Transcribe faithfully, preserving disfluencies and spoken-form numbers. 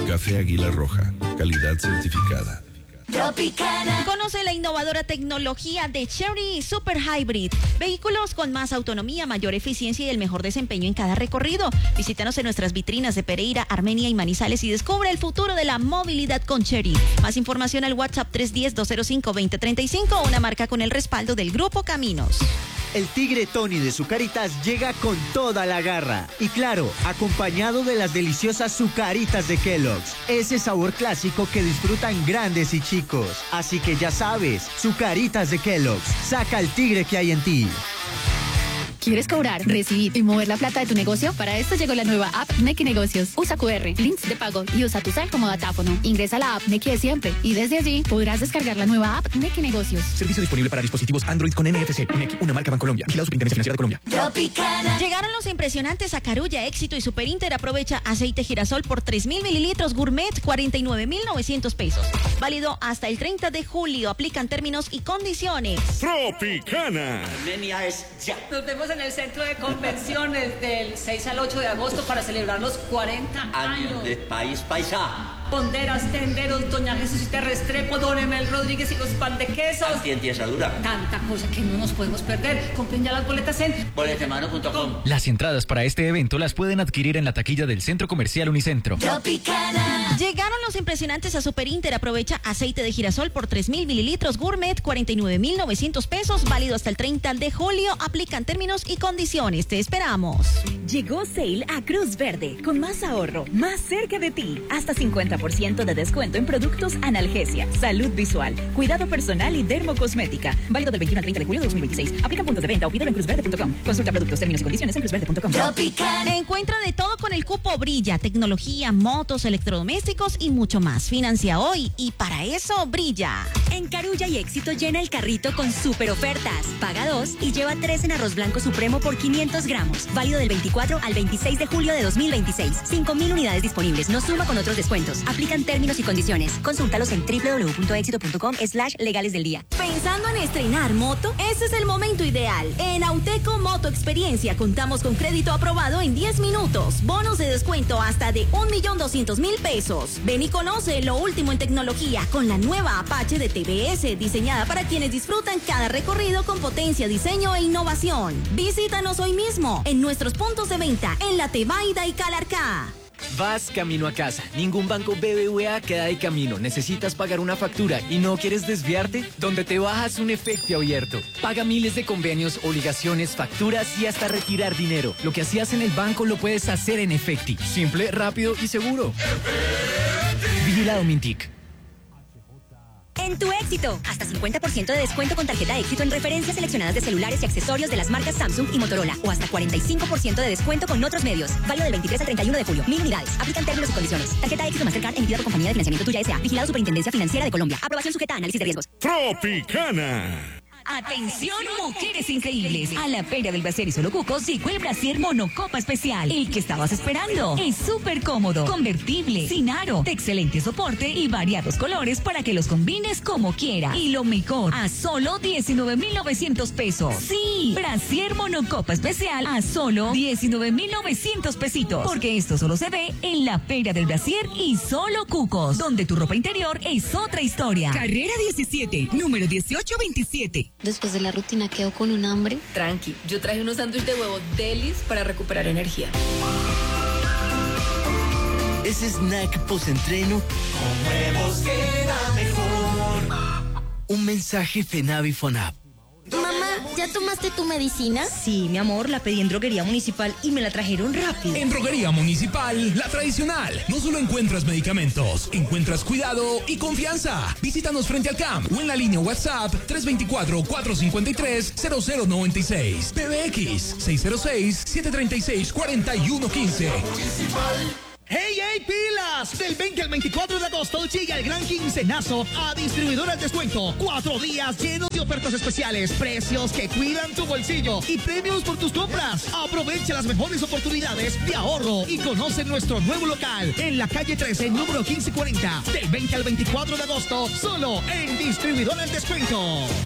Café Águila Roja, calidad certificada. Tropicana. Conoce la innovadora tecnología de Chery Super Hybrid. Vehículos con más autonomía, mayor eficiencia y el mejor desempeño en cada recorrido. Visítanos en nuestras vitrinas de Pereira, Armenia y Manizales y descubre el futuro de la movilidad con Chery. Más información al WhatsApp tres uno cero, dos cero cinco, dos cero tres cinco, una marca con el respaldo del Grupo Caminos. El Tigre Tony de Zucaritas llega con toda la garra. Y claro, acompañado de las deliciosas Zucaritas de Kellogg's. Ese sabor clásico que disfrutan grandes y chicos. Así que ya sabes, Zucaritas de Kellogg's. Saca el tigre que hay en ti. ¿Quieres cobrar, recibir y mover la plata de tu negocio? Para esto llegó la nueva app Nequi Negocios. Usa cu erre, links de pago y usa tu cel como datáfono. Ingresa a la app Nequi de siempre y desde allí podrás descargar la nueva app Nequi Negocios. Servicio disponible para dispositivos Android con N F C. Nequi, una marca Bancolombia. Vigilado Superintendencia Financiera de Colombia. Tropicana. Llegaron los impresionantes a Carulla, Éxito y Superinter. Aprovecha aceite girasol por tres mil mililitros gourmet, cuarenta y nueve mil novecientos pesos. Válido hasta el treinta de julio. Aplican términos y condiciones. Tropicana. Armenia es ya. Nos vemos en el centro de convenciones del seis al ocho de agosto para celebrar los cuarenta años. Años de País Paisa. Ponderas, tenderos, Doña Jesucita Restrepo, Don Emel Rodríguez y los pan de quesos. Antientiesa dura. Tanta cosa que no nos podemos perder. Compren ya las boletas en boletemano punto com. Las entradas para este evento las pueden adquirir en la taquilla del Centro Comercial Unicentro. Tropicana. Llegaron los impresionantes a Superinter. Aprovecha aceite de girasol por tres mil mililitros gourmet, cuarenta y nueve mil novecientos pesos. Válido hasta el treinta de julio. Aplican términos y condiciones. Te esperamos. Llegó Sale a Cruz Verde con más ahorro, más cerca de ti. Hasta cincuenta por ciento de descuento en productos analgesia, salud visual, cuidado personal y dermocosmética. Válido del veintiuno al treinta de julio de dos mil veintiséis. Aplican puntos de venta o pídelo en cruz verde punto com. Consulta productos, términos y condiciones en cruz verde punto com. Encuentra de todo con el cupo Brilla. Tecnología, motos, electrodomésticos y mucho más. Financia hoy y para eso brilla. En Carulla y Éxito llena el carrito con super ofertas. Paga dos y lleva tres en arroz blanco supremo por quinientos gramos. Válido del veinticuatro al veintiséis de julio de dos mil veintiséis. cinco mil unidades disponibles. No suma con otros descuentos. Aplican términos y condiciones. Consúltalos en doble u doble u doble u punto éxito punto com slash legales del día. ¿Pensando en estrenar moto? Ese es el momento ideal. En Auteco Moto Experiencia contamos con crédito aprobado en diez minutos. Bonos de descuento hasta de un millón doscientos mil pesos. Ven y conoce lo último en tecnología con la nueva Apache de T V S, diseñada para quienes disfrutan cada recorrido con potencia, diseño e innovación. Visítanos hoy mismo en nuestros puntos de venta en La Tebaida y Calarcá. Vas camino a casa. Ningún banco B B V A queda de camino. Necesitas pagar una factura y no quieres desviarte. Donde te bajas un efecto abierto. Paga miles de convenios, obligaciones, facturas y hasta retirar dinero. Lo que hacías en el banco lo puedes hacer en Efecti. Simple, rápido y seguro. Vigilado Mintic. En tu Éxito, hasta cincuenta por ciento de descuento con tarjeta Éxito en referencias seleccionadas de celulares y accesorios de las marcas Samsung y Motorola. O hasta cuarenta y cinco por ciento de descuento con otros medios. Válido del veintitrés al treinta y uno de julio. Mil unidades. Aplican términos y condiciones. Tarjeta Éxito Mastercard emitida por Compañía de Financiamiento Tuya S A. Vigilado Superintendencia Financiera de Colombia. Aprobación sujeta a análisis de riesgos. Tropicana. Atención, mujeres increíbles. A la Feria del Brasier y Solo Cucos llegó el Brasier Monocopa Especial. El que estabas esperando. Es súper cómodo, convertible, sin aro, de excelente soporte y variados colores para que los combines como quiera. Y lo mejor, a solo diecinueve mil novecientos pesos. Sí, Brasier Monocopa Especial a solo diecinueve mil novecientos pesitos. Porque esto solo se ve en la Feria del Brasier y Solo Cucos, donde tu ropa interior es otra historia. Carrera diecisiete, número dieciocho veintisiete. Después de la rutina quedo con un hambre. Tranqui, yo traje unos sándwiches de huevo delis para recuperar energía. Ese snack post-entreno con huevos queda mejor. Un mensaje Fenavi Fonap. Mamá, ¿ya tomaste tu medicina? Sí, mi amor, la pedí en Droguería Municipal y me la trajeron rápido. En Droguería Municipal, la tradicional. No solo encuentras medicamentos, encuentras cuidado y confianza. Visítanos frente al C A M o en la línea WhatsApp tres dos cuatro, cuatro cinco tres, cero cero nueve seis. P B X seis cero seis, siete tres seis, cuatro uno uno cinco. ¡Hey, hey, pilas! Del veinte al veinticuatro de agosto llega el gran quincenazo a Distribuidora Descuento. Cuatro días llenos de ofertas especiales, precios que cuidan tu bolsillo y premios por tus compras. Aprovecha las mejores oportunidades de ahorro y conoce nuestro nuevo local en la calle trece, número quince cuarenta. Del veinte al veinticuatro de agosto, solo en Distribuidora Descuento.